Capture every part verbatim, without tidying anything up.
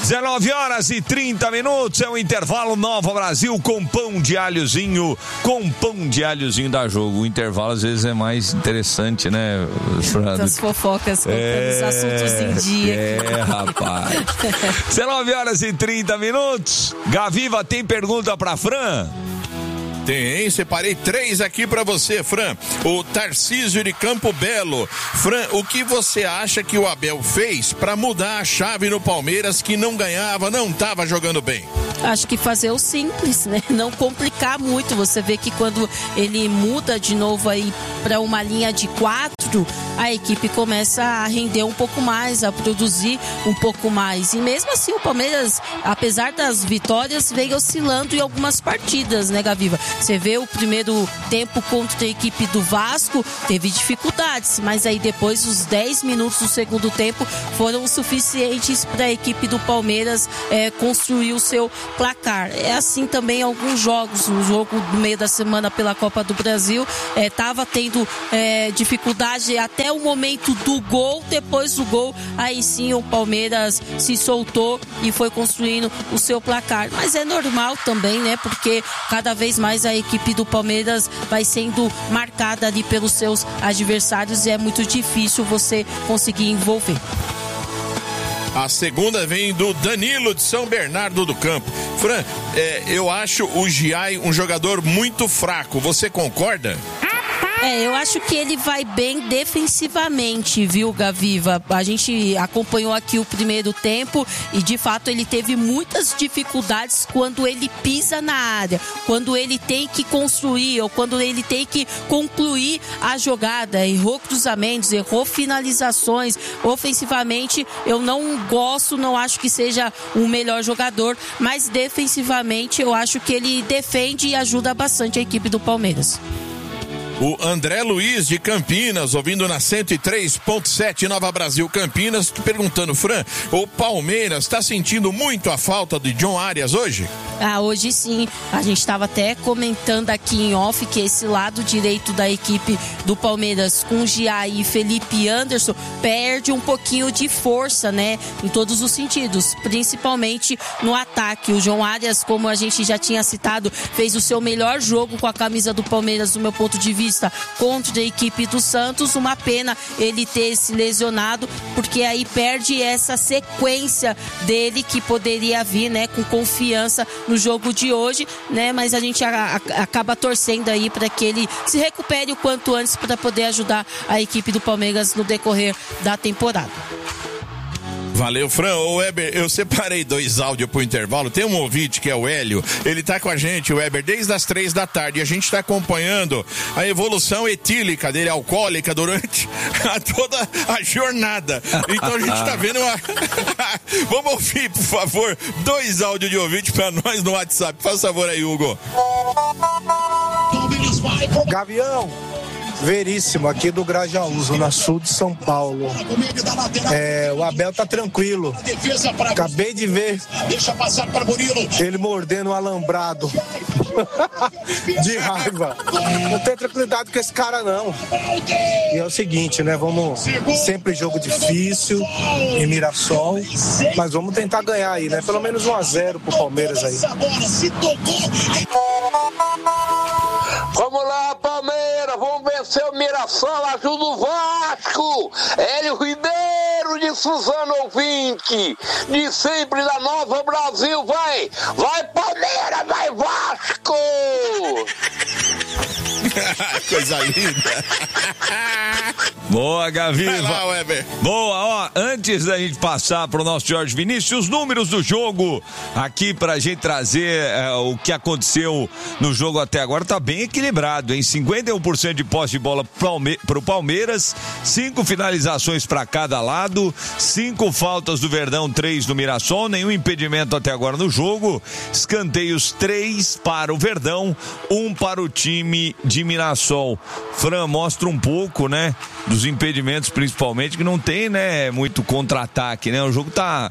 dezenove horas e trinta minutos, é o intervalo Nova Brasil com pão de alhozinho, com pão de alhozinho da Jogo. O intervalo às vezes é mais interessante, né? Das fofocas, colocando é, os assuntos em dia. É, rapaz. dezenove horas e trinta minutos. Gaviva, tem pergunta pra Fran? Tem, separei três aqui pra você, Fran. O Tarcísio de Campo Belo. Fran, o que você acha que o Abel fez pra mudar a chave no Palmeiras, que não ganhava, não tava jogando bem? Acho que fazer o simples, né? Não complicar muito. Você vê que quando ele muda de novo aí pra uma linha de quatro, a equipe começa a render um pouco mais, a produzir um pouco mais. E mesmo assim o Palmeiras, apesar das vitórias, veio oscilando em algumas partidas, né, Gaviva? Você vê o primeiro tempo contra a equipe do Vasco, teve dificuldades, mas aí depois os dez minutos do segundo tempo foram suficientes para a equipe do Palmeiras é, construir o seu placar. É assim também alguns jogos, no jogo do meio da semana pela Copa do Brasil, estava é, tendo é, dificuldade até o momento do gol. Depois do gol, aí sim o Palmeiras se soltou e foi construindo o seu placar. Mas é normal também, né? Porque cada vez mais a equipe do Palmeiras vai sendo marcada ali pelos seus adversários e é muito difícil você conseguir envolver. A segunda vem do Danilo de São Bernardo do Campo. Fran, é, eu acho o Giai um jogador muito fraco. Você concorda? É, eu acho que ele vai bem defensivamente, viu, Gaviva? A gente acompanhou aqui o primeiro tempo e, de fato, ele teve muitas dificuldades quando ele pisa na área, quando ele tem que construir ou quando ele tem que concluir a jogada. Errou cruzamentos, errou finalizações. Ofensivamente, eu não gosto, não acho que seja o melhor jogador, mas defensivamente eu acho que ele defende e ajuda bastante a equipe do Palmeiras. O André Luiz de Campinas, ouvindo na cento e três ponto sete Nova Brasil Campinas, perguntando, Fran, o Palmeiras está sentindo muito a falta de John Arias hoje? Ah, hoje sim. A gente estava até comentando aqui em off que esse lado direito da equipe do Palmeiras com Giai e Felipe Anderson perde um pouquinho de força, né? Em todos os sentidos, principalmente no ataque. O John Arias, como a gente já tinha citado, fez o seu melhor jogo com a camisa do Palmeiras, do meu ponto de vista, contra a equipe do Santos. Uma pena ele ter se lesionado, porque aí perde essa sequência dele que poderia vir, né, com confiança no jogo de hoje, né, mas a gente a, a, acaba torcendo aí para que ele se recupere o quanto antes para poder ajudar a equipe do Palmeiras no decorrer da temporada. Valeu, Fran. Ô, Weber, eu separei dois áudios pro intervalo. Tem um ouvinte que é o Hélio. Ele tá com a gente, o Weber, desde as três da tarde. E a gente tá acompanhando a evolução etílica dele, alcoólica, durante a, toda a jornada. Então a gente tá vendo uma... Vamos ouvir, por favor, dois áudios de ouvinte pra nós no WhatsApp. Faz favor aí, Hugo. Gavião, Veríssimo, aqui do Grajaú, Zona Sul de São Paulo. É, o Abel tá tranquilo. Acabei de ver ele mordendo o alambrado. De raiva. Não tem tranquilidade com esse cara, não. E é o seguinte, né? Vamos. Sempre jogo difícil em Mirassol. Mas vamos tentar ganhar aí, né? Pelo menos um a zero pro Palmeiras aí. Vamos lá, Palmeiras, vamos vencer o Mirassol, ajuda o Vasco. Hélio Ribeiro de Suzano ouvinte, de sempre da Nova Brasil, vai, vai Palmeiras, vai Vasco. Coisa linda. Boa, Gaviva. Vai lá, Weber. Boa, ó, antes da gente passar pro nosso Jorge Vinícius, os números do jogo aqui pra gente trazer é, o que aconteceu no jogo até agora, tá bem equilibrado, hein? cinquenta e um por cento de posse de bola Palme- pro Palmeiras, cinco finalizações pra cada lado, cinco faltas do Verdão, três do Mirassol, nenhum impedimento até agora no jogo, escanteios três para o Verdão, um para o time de Mirassol. Fran, mostra um pouco, né, dos impedimentos principalmente, que não tem, né, muito contra-ataque, né, o jogo tá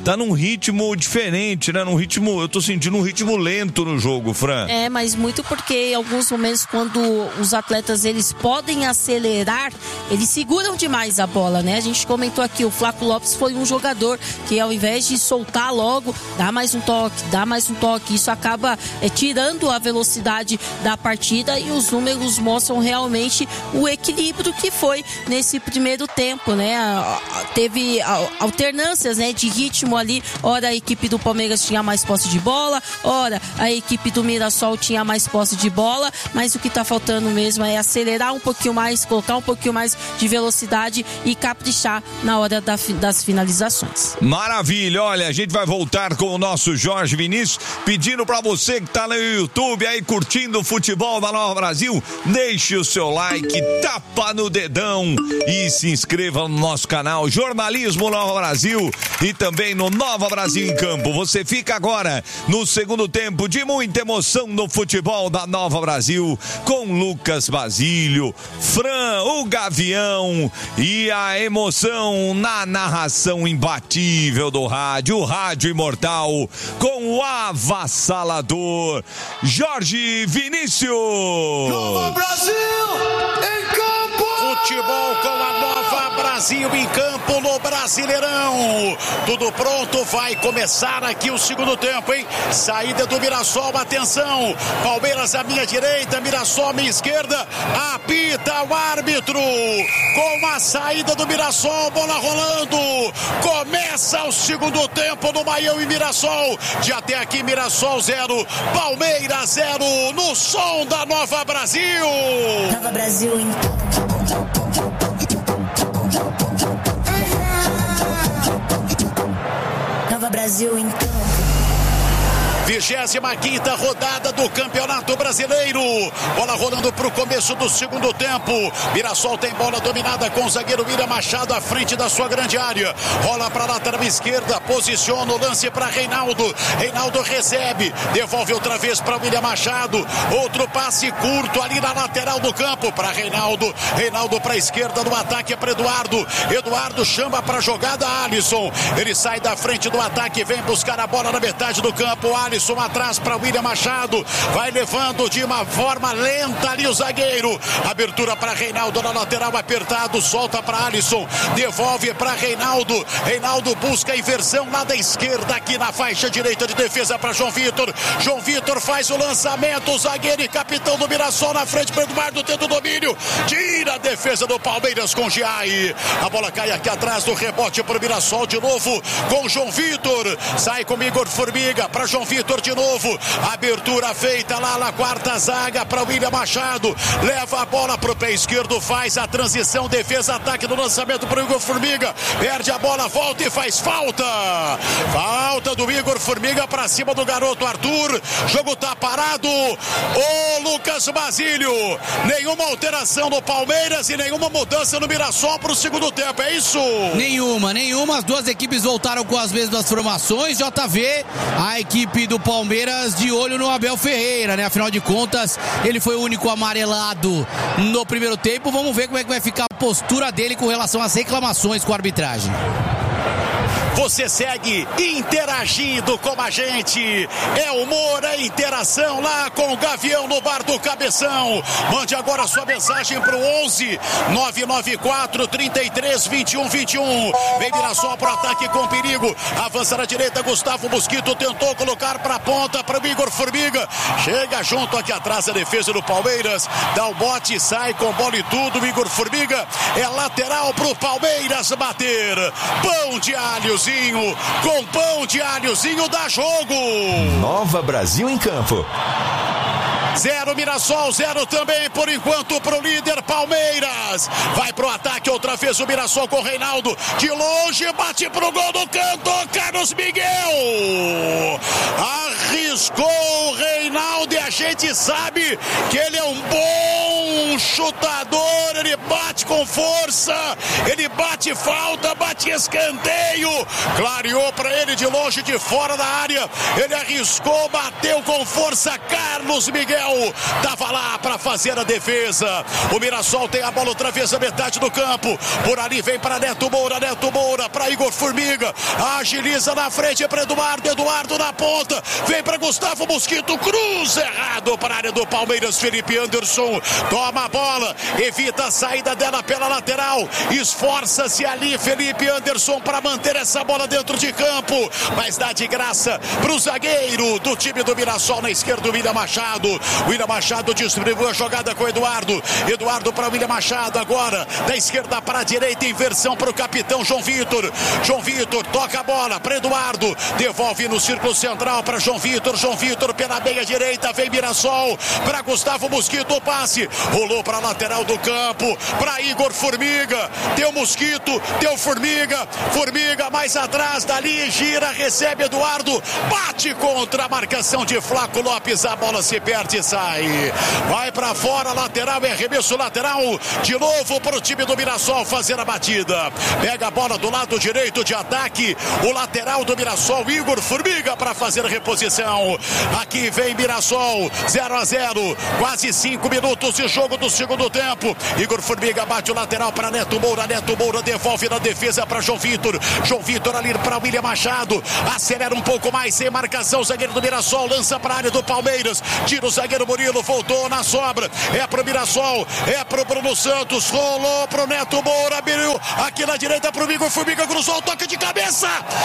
tá num ritmo diferente, né? Num ritmo, eu tô sentindo um ritmo lento no jogo, Fran. É, mas muito porque em alguns momentos quando os atletas eles podem acelerar, eles seguram demais a bola, né? A gente comentou aqui, o Flaco Lopes foi um jogador que ao invés de soltar logo, dá mais um toque, dá mais um toque, isso acaba é, tirando a velocidade da partida e os números mostram realmente o equilíbrio que foi nesse primeiro tempo, né? Teve alternâncias, né, de ritmo ali, ora a equipe do Palmeiras tinha mais posse de bola, ora a equipe do Mirassol tinha mais posse de bola, mas o que tá faltando mesmo é acelerar um pouquinho mais, colocar um pouquinho mais de velocidade e caprichar na hora da, das finalizações. Maravilha, olha, a gente vai voltar com o nosso Jorge Vinícius, pedindo pra você que tá no YouTube aí curtindo o futebol da Nova Brasil, deixe o seu like, tapa no dedão e se inscreva no nosso canal Jornalismo Nova Brasil e também no Nova Brasil em Campo. Você fica agora no segundo tempo de muita emoção no futebol da Nova Brasil com Lucas Basílio, Fran, o Gavião e a emoção na narração imbatível do rádio, o rádio imortal com o avassalador Jorge Vinícius. Nova Brasil em campo! Futebol com a Nova Brasil em campo no Brasileirão. Tudo pronto, vai começar aqui o segundo tempo, hein? Saída do Mirassol, atenção. Palmeiras à minha direita, Mirassol à minha esquerda. Apita o árbitro. Com a saída do Mirassol, bola rolando. Começa o segundo tempo no Maião e Mirassol. De até aqui, Mirassol zero, Palmeiras zero, no som da Nova Brasil. Nova Brasil em Nova Brasil em vigésima quinta rodada do Campeonato Brasileiro. Bola rolando para o começo do segundo tempo. Mirassol tem bola dominada com o zagueiro William Machado à frente da sua grande área. Rola para a lateral esquerda, posiciona o lance para Reinaldo. Reinaldo recebe, devolve outra vez para William Machado. Outro passe curto ali na lateral do campo para Reinaldo. Reinaldo para a esquerda no ataque para Eduardo. Eduardo chama para a jogada Alisson. Ele sai da frente do ataque, vem buscar a bola na metade do campo. Alisson Alisson atrás para William Machado, vai levando de uma forma lenta ali o zagueiro, abertura para Reinaldo na lateral, apertado, solta para Alisson, devolve para Reinaldo, Reinaldo busca a inversão lá da esquerda, aqui na faixa direita de defesa para João Vitor, João Vitor faz o lançamento, o zagueiro e capitão do Mirassol na frente para Eduardo, tendo o domínio, tira a defesa do Palmeiras com Giai, a bola cai aqui atrás do rebote para o Mirassol de novo com João Vitor, sai com Igor Formiga para João Vitor de novo, abertura feita lá na quarta zaga para William Machado, leva a bola pro pé esquerdo, faz a transição, defesa, ataque no lançamento para o Igor Formiga, perde a bola, volta e faz falta, falta do Igor Formiga para cima do garoto Arthur, jogo tá parado, o Lucas Basílio, nenhuma alteração no Palmeiras e nenhuma mudança no Mirassol pro segundo tempo, é isso? Nenhuma, nenhuma, as duas equipes voltaram com as mesmas formações, J V, a equipe do Palmeiras de olho no Abel Ferreira, né? Afinal de contas, ele foi o único amarelado no primeiro tempo. Vamos ver como é que vai ficar a postura dele com relação às reclamações com a arbitragem. Você segue interagindo com a gente. É humor, é interação lá com o Gavião no Bar do Cabeção. Mande agora sua mensagem para o onze nove nove quatro, trinta e três, vinte e um, vinte e um. Vem Mirassol para o ataque com perigo. Avança na direita, Gustavo Mosquito tentou colocar para a ponta para o Igor Formiga. Chega junto aqui atrás a defesa do Palmeiras. Dá o bote, sai com bola e tudo. O Igor Formiga é lateral para o Palmeiras bater. Pão de alhos. Com pão de alhozinho dá jogo. Nova Brasil em campo. Zero Mirassol, zero também por enquanto pro líder Palmeiras. Vai pro ataque outra vez o Mirassol com o Reinaldo. De longe bate pro gol do canto. Carlos Miguel arriscou o Reinaldo e a gente sabe que ele é um bom um chutador, ele bate com força, ele bate falta, bate escanteio, clareou para ele de longe, de fora da área, ele arriscou, bateu com força, Carlos Miguel tava lá para fazer a defesa. O Mirassol tem a bola outra vez a metade do campo, por ali vem para Neto Moura, Neto Moura para Igor Formiga, agiliza na frente para Eduardo, Eduardo na ponta, vem para Gustavo Mosquito, cruz errado para a área do Palmeiras, Felipe Anderson toma a bola, evita a saída dela pela lateral, esforça-se ali Felipe Anderson para manter essa bola dentro de campo, mas dá de graça para o zagueiro do time do Mirassol na esquerda, o William Machado. William Machado distribuiu a jogada com o Eduardo, Eduardo para o William Machado agora, da esquerda para a direita, inversão para o capitão João Vitor, João Vitor toca a bola para Eduardo, devolve no círculo central para João Vitor, João Vitor pela meia direita, vem Mirassol para Gustavo Mosquito, o passe rolou para a lateral do campo, para Igor Formiga, deu Mosquito, deu Formiga, Formiga mais atrás, dali gira, recebe Eduardo, bate contra a marcação de Flaco Lopes, a bola se perde e sai, vai para fora, lateral, é arremesso lateral, de novo para o time do Mirassol fazer a batida, pega a bola do lado direito de ataque, o lateral do Mirassol, Igor Formiga para fazer a reposição, aqui vem Mirassol, zero a zero, quase cinco minutos de jogo do segundo tempo, Igor Formiga bate o lateral para Neto Moura, Neto Moura devolve na defesa para João Vitor, João Vitor ali para William Machado, acelera um pouco mais, sem marcação, o zagueiro do Mirassol lança para a área do Palmeiras, tira o zagueiro Murilo, voltou na sobra, é pro Mirassol, é pro Bruno Santos, rolou pro Neto Moura, abriu aqui na direita pro Igor Formiga, cruzou o toque de cabeça,